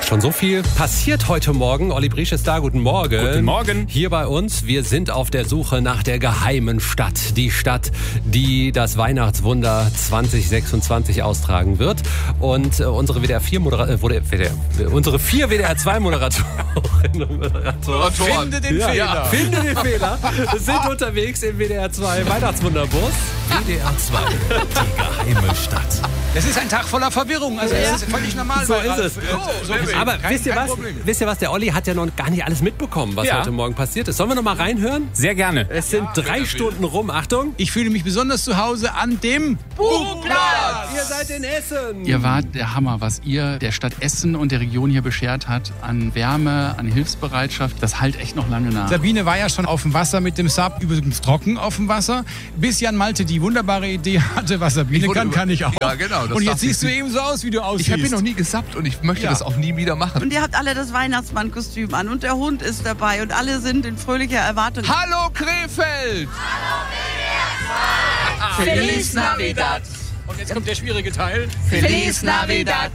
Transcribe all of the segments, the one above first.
Schon so viel passiert heute Morgen. Olli Briesch ist da. Guten Morgen. Guten Morgen. Hier bei uns. Wir sind auf der Suche nach der geheimen Stadt. Die Stadt, die das Weihnachtswunder 2026 austragen wird. Und unsere WDR 4 unsere 4 WDR 2 Moderatorinnen und Moderatoren. Finde den Fehler. Finde den Fehler. Sind unterwegs im WDR 2 Weihnachtswunderbus. WDR 2, die geheime Stadt. Es ist ein Tag voller Verwirrung. Also es ist völlig normal. So ist es. Aber wisst ihr was? Der Olli hat ja noch gar nicht alles mitbekommen, was heute Morgen passiert ist. Sollen wir noch mal reinhören? Sehr gerne. Es sind 3 Stunden rum. Achtung. Ich fühle mich besonders zu Hause an dem Buchplatz. Ihr seid in Essen. Ihr wart der Hammer, was ihr der Stadt Essen und der Region hier beschert hat. An Wärme, an Hilfsbereitschaft. Das halt echt noch lange nach. Sabine war ja schon auf dem Wasser mit dem Sub, übrigens trocken auf dem Wasser. Bis Jan Malte die wunderbare Idee hatte, was Sabine kann ich auch. Ja, genau. Und jetzt siehst du eben so aus, wie du aussiehst. Ich habe hier noch nie gesappt und ich möchte das auch nie wieder machen. Und ihr habt alle das Weihnachtsmannkostüm an und der Hund ist dabei und alle sind in fröhlicher Erwartung. Hallo Krefeld! Feliz Navidad! Und jetzt kommt der schwierige Teil. Feliz Navidad!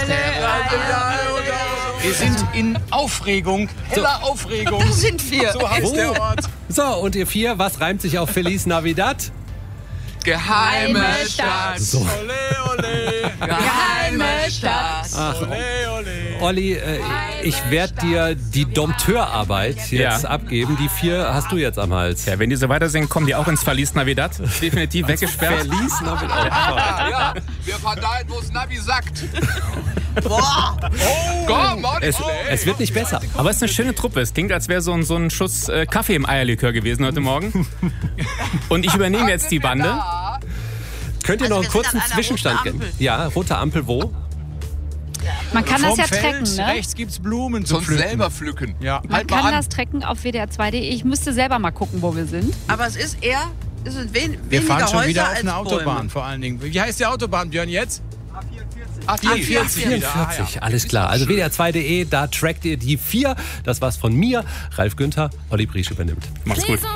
Wir sind in Aufregung, heller Aufregung. Da sind wir. So heißt der Ort. So, und ihr 4, was reimt sich auf Feliz Navidad? Geheime Stadt! So. Ole, ole. Geheime Stadt! Ach, Ole, ole. Olli, ich werde dir die Dompteurarbeit jetzt abgeben. Die 4 hast du jetzt am Hals. Ja, wenn die so weiter singen, kommen die auch ins Feliz Navidad. Definitiv weggesperrt. Feliz Navidad. Ja, wir fahren dahin, wo es Navi sagt. Boah! Komm, Es wird nicht besser. Aber es ist eine schöne Truppe. Es klingt, als wäre so ein Schuss Kaffee im Eierlikör gewesen heute Morgen. Und ich übernehme jetzt die Bande. Könnt ihr Also noch einen wir sind kurzen an einer Zwischenstand roten geben? Ampel. Ja, rote Ampel wo? Man kann das Vom ja Feld, tracken, ne? rechts gibt's Blumen zu Sonst pflücken. selber pflücken. Ja. Man Halt mal kann an. das tracken auf WDR2.de. Ich müsste selber mal gucken, wo wir sind. Aber es sind Wir weniger fahren schon Häuser wieder auf als eine Autobahn Bäume. vor allen Dingen. Wie heißt die Autobahn, Björn, jetzt? A44. 44, alles klar. Also WDR2.de, da trackt ihr die 4. Das war's von mir. Ralf Günther, Olli Briesch übernimmt. Macht's gut.